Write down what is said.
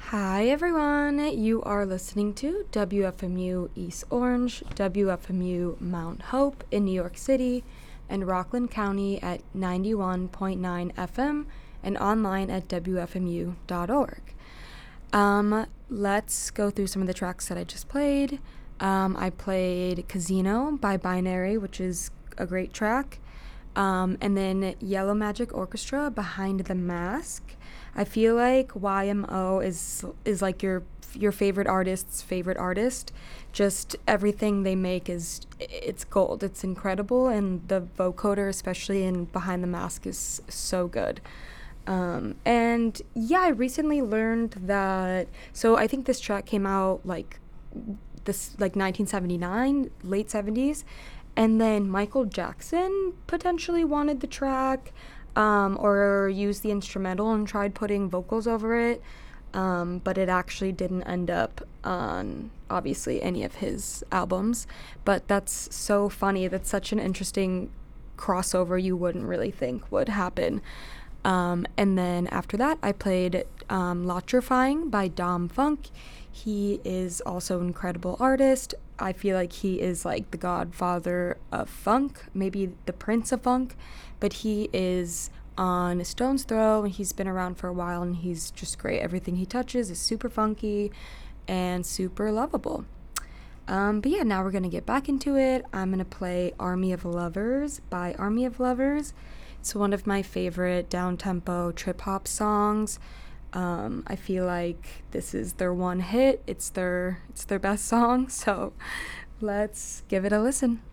Hi everyone, you are listening to WFMU East Orange, WFMU Mount Hope in New York City, and Rockland County at 91.9 FM and online at WFMU.org. Let's go through some of the tracks that I just played. I played Casino by Binary, which is a great track. And then Yellow Magic Orchestra, Behind the Mask. I feel like YMO is like your favorite artist's favorite artist. Just everything they make it's gold. It's incredible, and the vocoder, especially in Behind the Mask, is so good. And yeah, I recently learned that. So I think this track came out like 1979, late 70s, and then Michael Jackson potentially wanted the track, or used the instrumental and tried putting vocals over it, but it actually didn't end up on, obviously, any of his albums. But that's so funny. That's such an interesting crossover you wouldn't really think would happen. And then after that, I played Lotrifying by Dom Funk. He is also an incredible artist. I feel like he is like the godfather of funk, maybe the prince of funk, but he is on a stone's throw, and he's been around for a while, and he's just great. Everything he touches is super funky and super lovable. But yeah, now we're going to get back into it. I'm going to play Army of Lovers by Army of Lovers. It's one of my favorite down-tempo trip-hop songs. I feel like this is their one hit. It's their best song, so let's give it a listen.